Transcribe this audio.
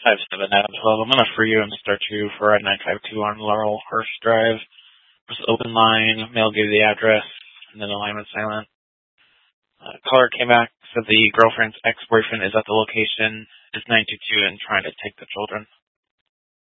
57 out of 12. I'm going to free you and start you for a 952 on Laurel Hirsch Drive. Just open line, mail gave the address, and then the line was silent. Caller came back, said the girlfriend's ex-boyfriend is at the location, is 922 and trying to take the children.